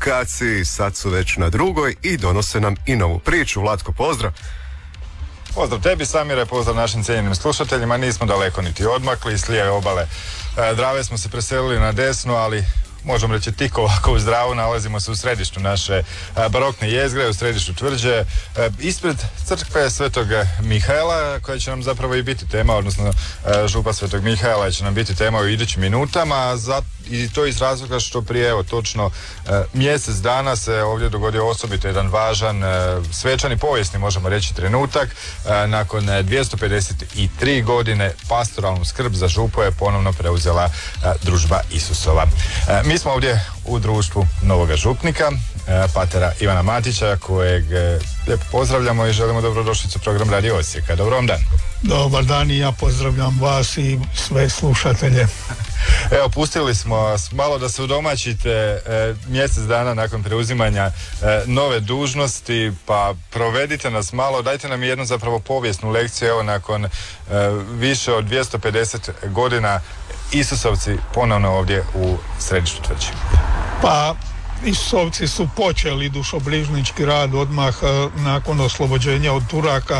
lokaciji, sad su već na drugoj i donose nam i novu priču. Vlatko, pozdrav. Pozdrav tebi, Samire, pozdrav našim cijenjenim slušateljima. Nismo daleko niti odmakli, s lijeve obale Drave smo se preselili na desnu, ali možemo reći tik ovako u Zdravu, nalazimo se u središtu naše barokne jezgre, u središtu tvrđe, ispred crkve Svetog Mihaela, koja će nam zapravo i biti tema, odnosno župa Svetog Mihaela će nam biti tema u idućim minutama, i to iz razloga što prije, evo, točno mjesec dana se ovdje dogodio osobito jedan važan svečani povijesni, možemo reći, trenutak. Nakon 253 godine pastoralnu skrb za župu je ponovno preuzela družba Isusova. Mi smo ovdje u društvu novoga župnika, patera Ivana Matića, kojeg lijepo pozdravljamo i želimo dobrodošlicu u program Radio Osijeka. Dobro vam dan. Dobar dan i ja pozdravljam vas i sve slušatelje. Evo, pustili smo vas malo da se udomaćite mjesec dana nakon preuzimanja nove dužnosti, pa provedite nas malo, dajte nam jednu zapravo povijesnu lekciju. Evo, nakon više od 250 godina Isusovci ponovno ovdje u središtu tvrđe. Pa, Isusovci su počeli dušobrižnički rad odmah nakon oslobođenja od Turaka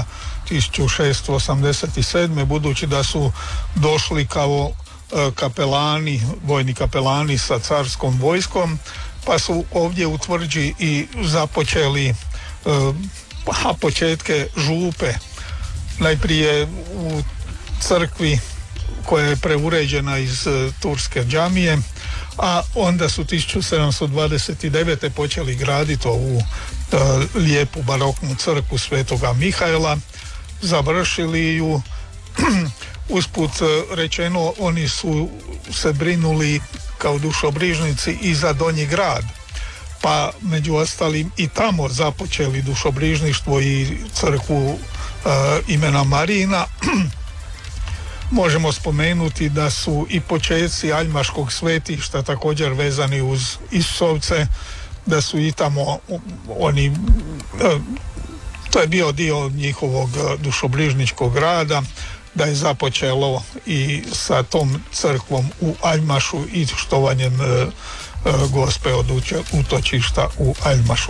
1687. budući da su došli kao kapelani, vojni kapelani sa carskom vojskom, pa su ovdje u tvrđi i započeli početke župe. Najprije u crkvi koja je preuređena iz turske džamije, a onda su 1729. počeli graditi ovu lijepu baroknu crkvu Svetoga Mihaela, završili ju. Usput rečeno, oni su se brinuli kao dušobrižnici i za Donji grad, pa među ostalim i tamo započeli dušobrižništvo i crkvu imena Marina. Možemo spomenuti da su i početci Aljmaškog svetišta također vezani uz Isusovce, da su i tamo oni, to je bio dio njihovog dušobrižničkog rada, da je započelo i sa tom crkvom u Aljmašu i štovanjem Gospe od utočišta u Aljmašu.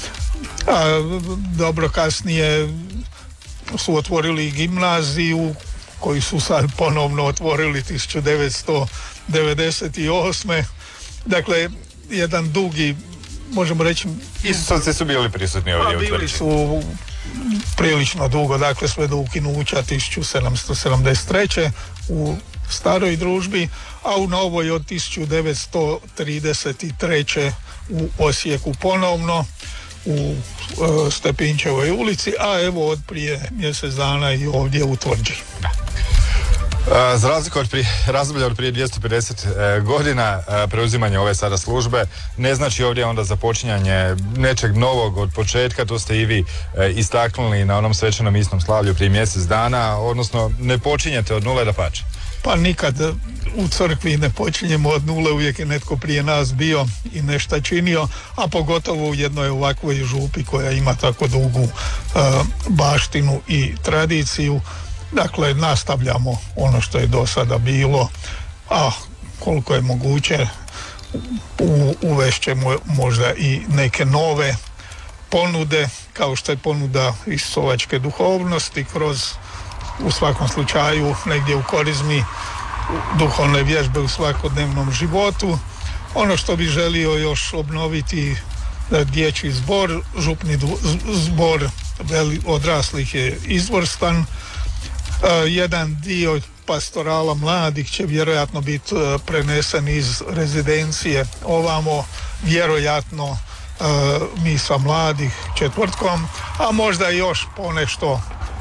Dobro, kasnije su otvorili gimnaziju, koju su sad ponovno otvorili 1998. Dakle, jedan dugi, možemo reći... Isusovci su bili prisutni ovdje u tvrđi. Bili su prilično dugo, dakle sve do ukinuća 1773. u staroj družbi, a u novoj od 1933. u Osijeku ponovno u Stepinčevoj ulici, a evo od prije mjesec dana i ovdje u tvrđi. Za razliku od razdoblja od prije 250 godina, preuzimanje ove sada službe ne znači ovdje onda započinjanje nečeg novog od početka. To ste i vi istaknuli na onom svečanom istom slavlju prije mjesec dana, odnosno ne počinjete od nule, dapače. Pa nikad u crkvi ne počinjemo od nule, uvijek je netko prije nas bio i nešto činio, a pogotovo u jednoj ovakvoj župi koja ima tako dugu baštinu i tradiciju. Dakle, nastavljamo ono što je do sada bilo, a koliko je moguće uvešćemo možda i neke nove ponude, kao što je ponuda Isusovačke duhovnosti kroz, u svakom slučaju, negdje u korizmi, duhovne vježbe u svakodnevnom životu. Ono što bi želio još obnoviti, dječji zbor, župni zbor odraslih je izvrstan. Jedan dio pastorala mladih će vjerojatno biti prenesen iz rezidencije ovamo, vjerojatno misa mladih četvrtkom, a možda još ponešto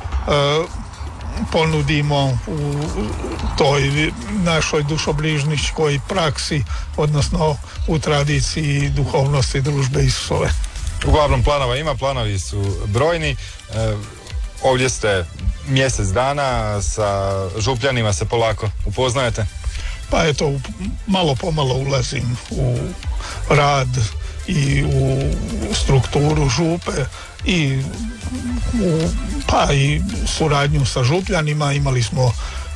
ponudimo u toj našoj dušobrižničkoj praksi, odnosno u tradiciji duhovnosti družbe Isusove. Uglavnom planova ima, planovi su brojni. Ovdje ste mjesec dana, sa župljanima se polako upoznajete? Pa eto, malo pomalo ulazim u rad i u strukturu župe i i suradnju sa župljanima. Imali smo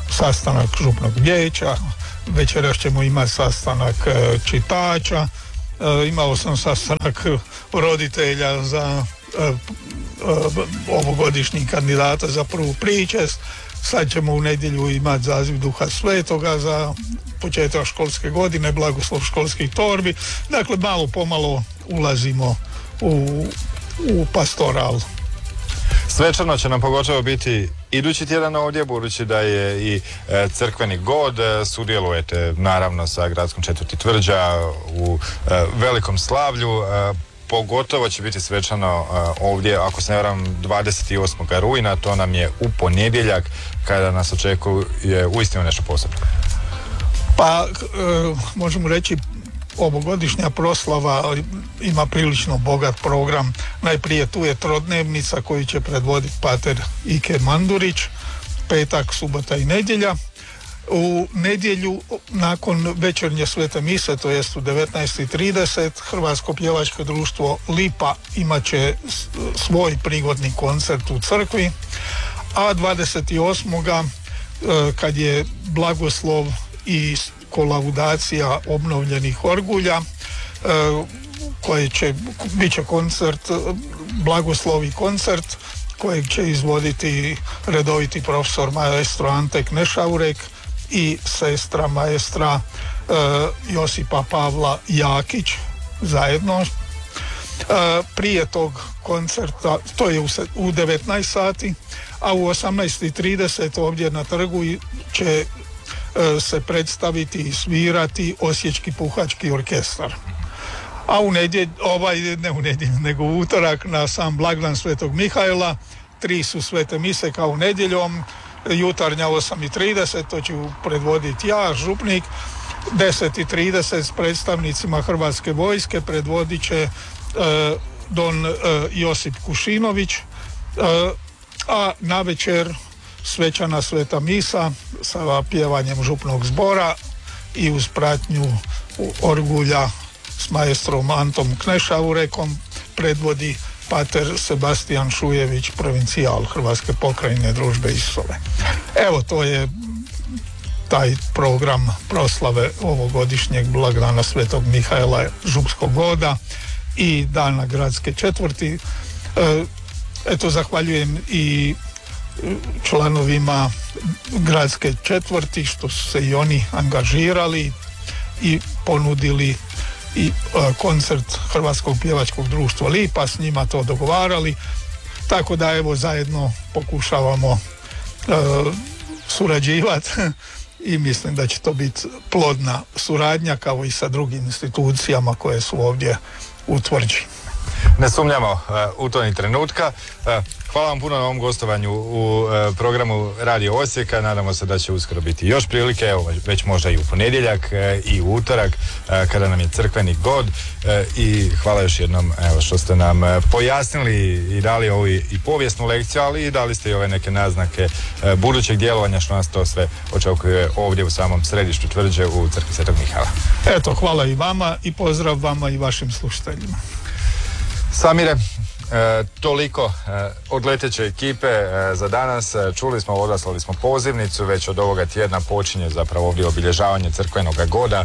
sastanak župnog vijeća, večeras ćemo imati sastanak čitača Imao sam sastanak roditelja za ovogodišnjih kandidata za prvu pričest. Sad ćemo u nedjelju imati zaziv Duha Svetoga za početak školske godine, blagoslov školskih torbi. Dakle, malo pomalo ulazimo u pastoral. Svečano će nam pogotovo biti idući tjedan ovdje, budući da je i crkveni god. Sudjelujete naravno sa gradskom četvrti Tvrđa u velikom slavlju. Pogotovo će biti svečano ovdje, ako se ne varam, 28. rujna, to nam je u ponedjeljak, kada nas očekuje uistinu nešto posebno. Pa, možemo reći, ovogodišnja proslava ima prilično bogat program. Najprije tu je trodnevnica koju će predvoditi pater Ike Mandurić, petak, subota i nedjelja. U nedjelju, nakon večernje svete mise, to jest u 19:30, Hrvatsko pjevačko društvo Lipa imat će svoj prigodni koncert u crkvi, a 28. kad je blagoslov i kolaudacija obnovljenih orgulja, bit će koncert, blagoslovi koncert kojeg će izvoditi redoviti profesor maestro Ante Knešaurek i sestra maestra Josipa Pavla Jakić zajedno. Prije tog koncerta, to je u 19 sati, a u 18:30 ovdje na trgu će se predstaviti i svirati Osječki puhački orkestar. A u utorak na sam blagdan Svetog Mihajla 3 su svete mise kao nedjeljom. Jutarnja 8:30, to ću predvoditi ja, župnik. 10:30 s predstavnicima Hrvatske vojske predvodit će don Josip Kušinović, a navečer svečana sveta misa sa pjevanjem župnog zbora i uz pratnju orgulja s maestrom Antom Knešaurekom predvodi pater Sebastijan Šujević, provincijal Hrvatske pokrajine Družbe Isusove. Evo, to je taj program proslave ovogodišnjeg blagdana Svetog Mihajla župskog goda i dana gradske četvrti. Eto, zahvaljujem i članovima gradske četvrti što su se i oni angažirali i ponudili i koncert Hrvatskog pjevačkog društva Lipa, s njima to dogovarali, tako da evo zajedno pokušavamo surađivati i mislim da će to biti plodna suradnja kao i sa drugim institucijama koje su ovdje u Tvrđi. Ne sumnjamo u to ni trenutka. Hvala vam puno na ovom gostovanju u programu Radio Osijeka. Nadamo se da će uskoro biti još prilike, evo, već možda i u ponedjeljak i u utorak kada nam je crkveni god. I hvala još jednom, evo, što ste nam pojasnili i dali ovu i povijesnu lekciju, ali i dali ste i ove neke naznake budućeg djelovanja, što nas to sve očekuje ovdje u samom središtu Tvrđe u crkvi Svetog Mihajla. Eto, hvala i vama i pozdrav vama i vašim slušateljima. Samire, toliko od leteće ekipe za danas. Čuli smo, odaslali smo pozivnicu, već od ovoga tjedna počinje zapravo ovdje obilježavanje crkvenoga goda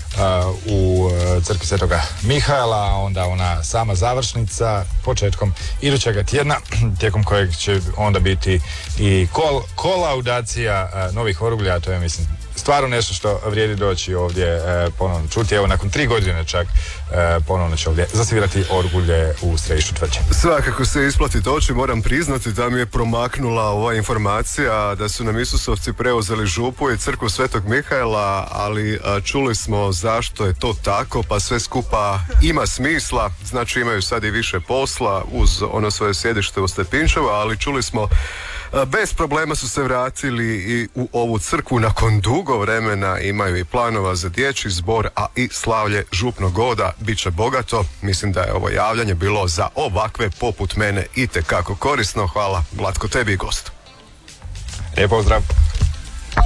u crkvi Svetoga Mihajla, a onda ona sama završnica početkom idućega tjedna, tijekom kojeg će onda biti i kolaudacija novih orgulja. To je, mislim, stvarno nešto što vrijedi doći ovdje ponovno čuti. Evo, nakon 3 godine čak ponovno će ovdje zasvirati orgulje u središtu Tvrđe. Svakako se isplati doći, moram priznati da mi je promaknula ova informacija da su nam Isusovci preuzeli župu i crkvu Svetog Mihajla, ali čuli smo zašto je to tako, pa sve skupa ima smisla, znači imaju sad i više posla uz ono svoje sjedište u Stepinčevu, ali čuli smo bez problema su se vratili i u ovu crkvu nakon dugo vremena, imaju i planova za dječji zbor, a i slavlje župnog goda bit će bogato. Mislim da je ovo javljanje bilo za ovakve poput mene itekako korisno. Hvala, Vlatko, tebi i gostu. Lijep pozdrav.